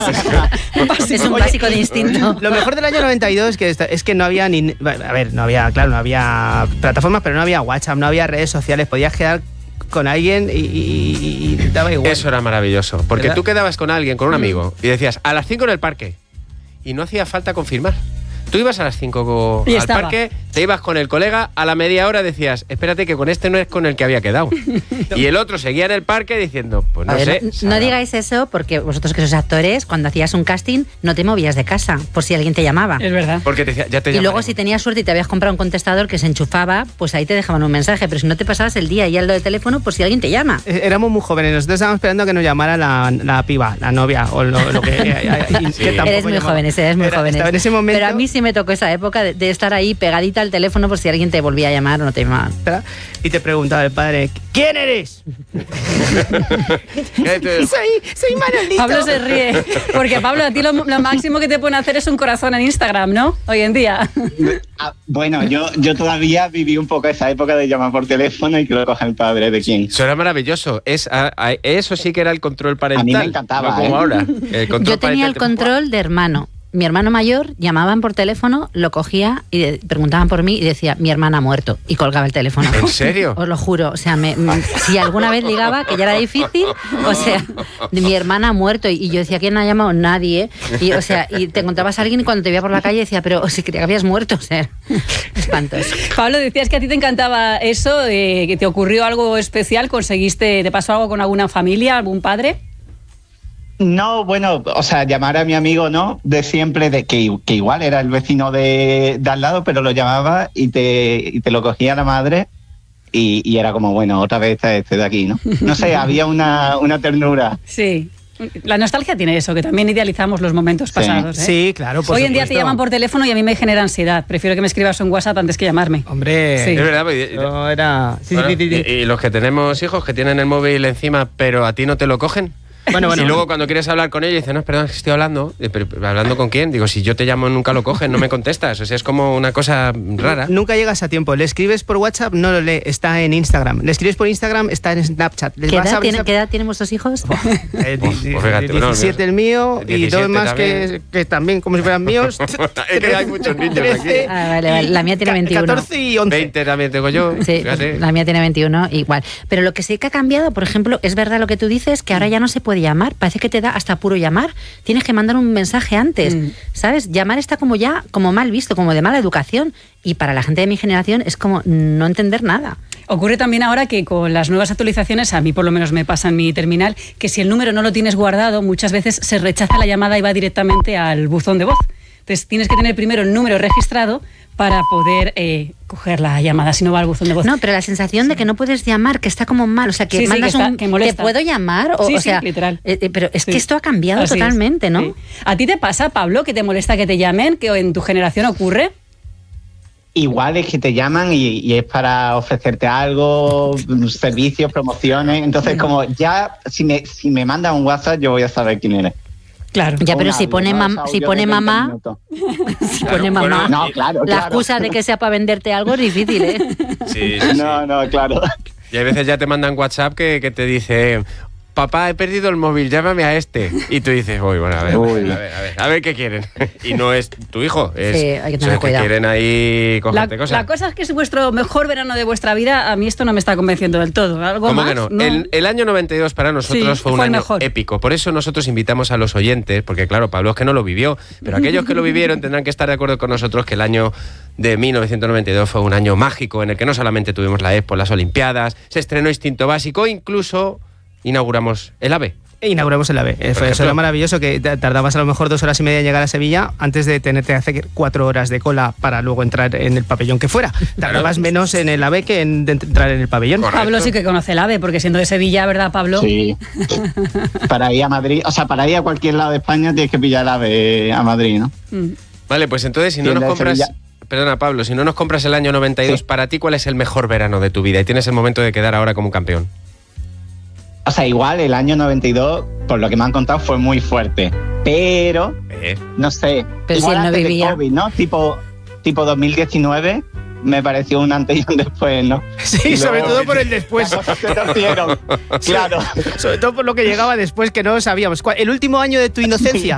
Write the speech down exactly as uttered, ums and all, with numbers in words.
Es un básico de instinto. Lo mejor del año noventa y dos es que, es que no había ni... A ver, no había, claro, no había plataformas, pero no había WhatsApp, no había redes sociales, podías quedar con alguien y, y, y daba igual. Eso era maravilloso, porque ¿verdad? Tú quedabas con alguien, con un amigo, y decías, a las cinco en el parque, y no hacía falta confirmar. Tú ibas a las cinco al estaba. parque, te ibas con el colega, a la media hora decías, espérate que con este no es con el que había quedado. Y el otro seguía en el parque diciendo, pues no a sé. Ver, no digáis eso porque vosotros que sois actores, cuando hacías un casting no te movías de casa por si alguien te llamaba. Es verdad. Porque te, ya te y luego si tenías suerte y te habías comprado un contestador que se enchufaba, pues ahí te dejaban un mensaje, pero si no te pasabas el día y al lo de teléfono, por si alguien te llama. Éramos muy jóvenes, nosotros estábamos esperando que nos llamara la, la piba, la novia o lo, lo que... sí. que eres muy llamaba. jóvenes, eres muy Era, jóvenes. En ese momento, pero a mí sí me tocó esa época de, de estar ahí pegadita al teléfono por si alguien te volvía a llamar o no te llamaban. Y te preguntaba el padre, ¿quién eres? soy, soy Manolito. Pablo se ríe, porque Pablo, a ti lo, lo máximo que te pueden hacer es un corazón en Instagram, ¿no? Hoy en día. Ah, bueno, yo, yo todavía viví un poco esa época de llamar por teléfono y que lo coja el padre de quién. Eso era maravilloso. Es, a, a, eso sí que era el control parental. A mí me encantaba. No como ¿eh? ahora. El control yo tenía el control de hermano. Mi hermano mayor, llamaban por teléfono, lo cogía y de, preguntaban por mí y decía, mi hermana ha muerto, y colgaba el teléfono. ¿En serio? Os lo juro, o sea, me, me, si alguna vez ligaba, que ya era difícil, o sea, mi hermana ha muerto, y, y yo decía, ¿quién no ha llamado? Nadie, y o sea, y te encontrabas a alguien y cuando te veía por la calle decía, pero si creía que habías muerto, o sea, espantoso. Pablo, decías que a ti te encantaba eso, eh, que te ocurrió algo especial, conseguiste, ¿te pasó algo con alguna familia, algún padre? No, bueno, o sea, llamar a mi amigo, ¿no? De siempre, de que, que igual era el vecino de, de al lado, pero lo llamaba y te, y te lo cogía la madre y, y era como, bueno, otra vez está este de aquí, ¿no? No sé, había una, una ternura. Sí. La nostalgia tiene eso, que también idealizamos los momentos pasados. Sí, ¿eh? sí claro, por Hoy supuesto. en día te llaman por teléfono y a mí me genera ansiedad. Prefiero que me escribas un WhatsApp antes que llamarme. Hombre, sí. Es verdad. Pues, no era... sí, bueno, sí, sí, sí. Y, y los que tenemos hijos que tienen el móvil encima, pero a ti no te lo cogen. Bueno, bueno, y luego bueno. cuando quieres hablar con ella dices, no, perdón, es que estoy hablando. ¿Pero hablando con quién? Digo, si yo te llamo nunca lo coges, no me contestas. O sea, es como una cosa rara. Nunca llegas a tiempo. Le escribes por WhatsApp, no lo lee, está en Instagram. Le escribes por Instagram, está en Snapchat. ¿Qué edad, tiene, ¿Qué edad tienen vuestros hijos? Eh, oh, pues fíjate, diecisiete el mío y dos más que, que también como si fueran míos. Es que hay muchos niños aquí. Ah, vale, vale. La mía tiene veintiuno. catorce y once. veinte también tengo yo. Sí, fíjate. La mía tiene veintiuno, igual. Pero lo que sí que ha cambiado, por ejemplo, es verdad lo que tú dices, que ahora ya no se puede llamar. Parece que te da hasta puro llamar. Tienes que mandar un mensaje antes, mm. ¿sabes? Llamar está como ya, como mal visto, como de mala educación. Y para la gente de mi generación es como no entender nada. Ocurre también ahora que con las nuevas actualizaciones, a mí por lo menos me pasa en mi terminal, que si el número no lo tienes guardado, muchas veces se rechaza la llamada y va directamente al buzón de voz. Entonces tienes que tener primero el número registrado para poder eh, coger la llamada, si no va al buzón de voz. No, pero la sensación sí. de que no puedes llamar, que está como mal, o sea, que sí, mandas sí, que está, un... que molesta. ¿Te puedo llamar? O, sí, o sea, sí, literal. Eh, eh, pero es sí. que esto ha cambiado Así totalmente, es. ¿no? Sí. ¿A ti te pasa, Pablo, que te molesta que te llamen, que en tu generación ocurre? Igual es que te llaman y, y es para ofrecerte algo, servicios, promociones. Entonces, como ya, si me, si me mandan un WhatsApp, yo voy a saber quién eres. Claro. Ya, pero un si audio, pone, ¿no? mam si pone mamá, si Claro, pone mamá, bueno, no, claro, la claro. excusa de que sea para venderte algo es difícil, ¿eh? Sí, sí, sí. No, no, claro. Y a veces ya te mandan WhatsApp que, que te dice, papá, he perdido el móvil, llámame a este. Y tú dices, uy, bueno, a ver, Uy. a ver, a ver, a ver, a ver qué quieren. Y no es tu hijo, es, Sí, hay que tener o sea, cuidado. que quieren ahí La, cogerte cosas. la cosa es que es vuestro mejor verano de vuestra vida. A mí esto no me está convenciendo del todo. ¿Algo ¿Cómo más? que no? El, el año noventa y dos para nosotros Sí, fue un fue el año mejor. épico. Por eso nosotros invitamos a los oyentes, porque claro, Pablo es que no lo vivió, pero aquellos que lo vivieron tendrán que estar de acuerdo con nosotros que el año de mil novecientos noventa y dos fue un año mágico en el que no solamente tuvimos la Expo, las Olimpiadas, se estrenó Instinto Básico, incluso inauguramos el AVE. Inauguramos el AVE. Fue, eso era maravilloso, que tardabas a lo mejor dos horas y media en llegar a Sevilla antes de tenerte que hacer cuatro horas de cola para luego entrar en el pabellón que fuera. Tardabas menos en el AVE que en de entrar en el pabellón. Correcto. Pablo sí que conoce el AVE, porque siendo de Sevilla, ¿verdad, Pablo? Sí. Para ir a Madrid, o sea, para ir a cualquier lado de España tienes que pillar el AVE a Madrid, ¿no? Mm. Vale, pues entonces si no ¿Quién nos de compras... Sevilla? Perdona, Pablo, si no nos compras el año noventa y dos, Sí. para ti, ¿cuál es el mejor verano de tu vida? Y tienes el momento de quedar ahora como campeón. O sea, igual el año noventa y dos, por lo que me han contado, fue muy fuerte. Pero, Eh. no sé, Pero si igual él no antes de vivía. COVID, ¿no? Tipo, tipo dos mil diecinueve me pareció un antes y un después, ¿no? Sí, Y sobre luego- todo por el después. Las cosas se torcieron. Claro. Sobre todo por lo que llegaba después que no sabíamos. ¿Cuál- El último año de tu inocencia.